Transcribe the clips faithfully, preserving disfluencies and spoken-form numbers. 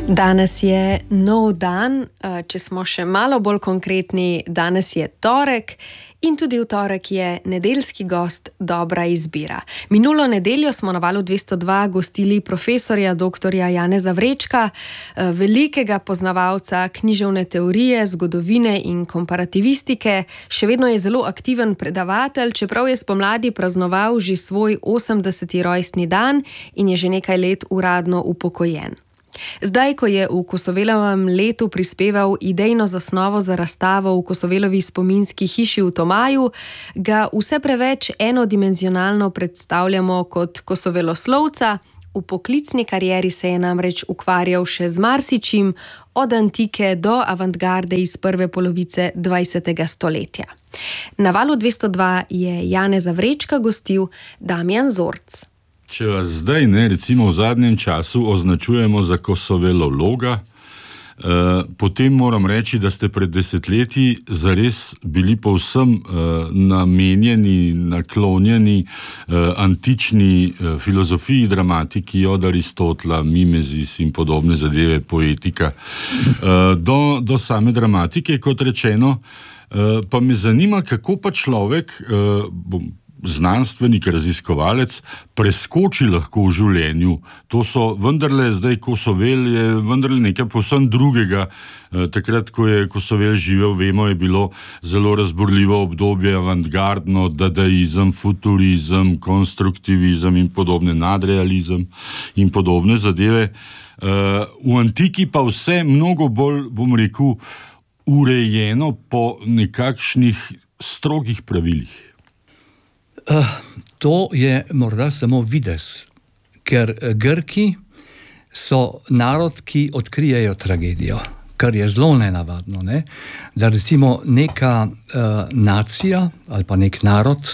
Danes je nov dan, če smo še malo bolj konkretni, danes je torek in tudi v torek je nedeljski gost dobra izbira. Minulo nedeljo smo na Valu dvesto dva gostili profesorja doktorja Janeza Vrečka, velikega poznavalca književne teorije, zgodovine in komparativistike. Še vedno je zelo aktiven predavatelj, čeprav je spomladi praznoval že svoj osemdeseti rojstni dan in je že nekaj let uradno upokojen. Zdaj, ko je v Kosovelovem letu prispeval idejno zasnovo za razstavo v Kosovelovi spominski hiši v Tomaju, ga vse preveč enodimenzionalno predstavljamo kot kosoveloslovca. V poklicni karieri se je namreč ukvarjal še z marsičim, od antike do avantgarde iz prve polovice dvajsetega stoletja. Na Valu dvesto dva je Janeza Vrečka gostil Damjan Zorc. Če vas zdaj, ne, recimo v zadnjem času označujemo za kosovelologa, eh, potem moram reči, da ste pred desetletji zares bili povsem eh, namenjeni, naklonjeni eh, antični eh, filozofiji, dramatiki od Aristotela, Mimezis in podobne zadeve, poetika, eh, do, do same dramatike, kot rečeno. Eh, pa me zanima, kako pa človek, eh, bom, znanstvenik, raziskovalec, preskoči lahko v življenju. To so vendarle, zdaj Kosovel je vendarle nekaj povsem drugega. E, takrat, ko je Kosovel živel, vemo, je bilo zelo razburljivo obdobje, avantgardno, dadaizem, futurizem, konstruktivizem in podobne, nadrealizem in podobne zadeve. E, v antiki pa vse mnogo bolj, bom rekel, urejeno po nekakšnih strogih pravilih. Uh, to je morda samo videz, ker Grki so narod, ki odkrijejo tragedijo, kar je zelo nenavadno, ne? Da recimo neka uh, nacija ali pa nek narod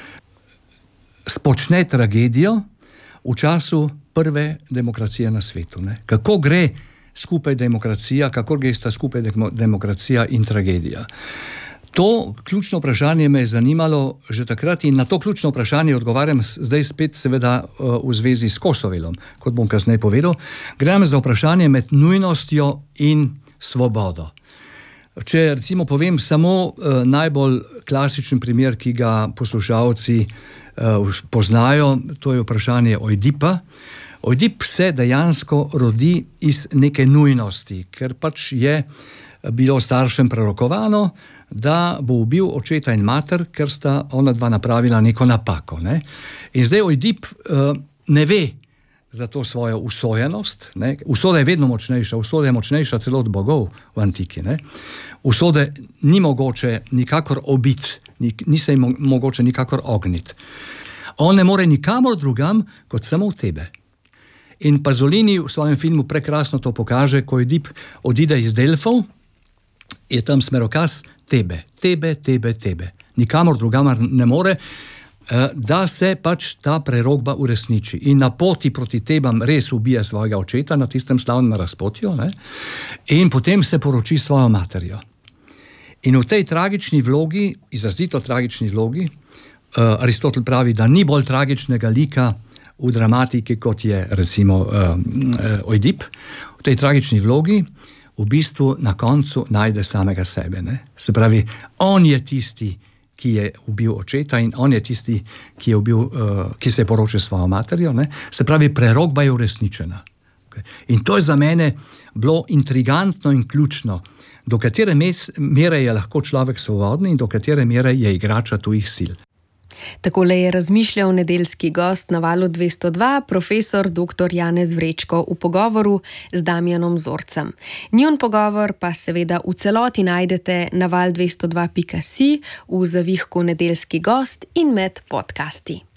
spočne tragedijo v času prve demokracije na svetu. Ne? Kako gre skupaj demokracija, kako gre sta skupaj demokracija in tragedija. To ključno vprašanje me je zanimalo že takrat in na to ključno vprašanje odgovarjam zdaj spet seveda v zvezi s Kosovelom, kot bom kasneje povedal. Grem za vprašanje med nujnostjo in svobodo. Če recimo povem samo eh, najbolj klasičen primer, ki ga poslušalci eh, poznajo, to je vprašanje Ojdipa. Ojdip se dejansko rodi iz neke nujnosti, ker pač je bilo staršem prerokovano, da bo ubil očeta in mater, ker sta ona dva napravila neko napako. Ne? In zdaj Ojdip uh, ne ve za to svojo usojenost. Ne? Usoda je vedno močnejša, usoda je močnejša celo od bogov v antiki. Ne? Usode ni mogoče nikakor obiti, ni, ni se jim mogoče nikakor ogniti. On ne more nikamor drugam, kot samo v tebe. In Pasolini v svojem filmu prekrasno to pokaže, ko Ojdip odide iz Delfov, je tam smerokaz tebe, tebe, tebe, tebe. Nikamor drugamor ne more, da se pač ta prerokba uresniči. In na poti proti tebam res ubije svojega očeta na tistem slavnem razpotju, ne? In potem se poroči svojo materjo. In v tej tragični vlogi, izrazito tragični vlogi, Aristotel pravi, da ni bolj tragičnega lika v dramatiki, kot je recimo Ojdip. V tej tragični vlogi v bistvu na koncu najde samega sebe. Ne? Se pravi, on je tisti, ki je ubil očeta in on je tisti, ki, je ubil, uh, ki se je poročil s svojo materjo. Ne? Se pravi, prerokba je uresničena. Okay? In to je za mene bilo intrigantno in ključno, do katere mere je lahko človek svobodni in do katere mere je igrača tujih sil. Takole je razmišljal nedeljski gost na Valu dvesto dva, profesor doktor Janez Vrečko v pogovoru z Damjanom Zorcem. Njun pogovor pa seveda v celoti najdete na val dvesto dva pika si, v zavihku nedeljski gost in med podcasti.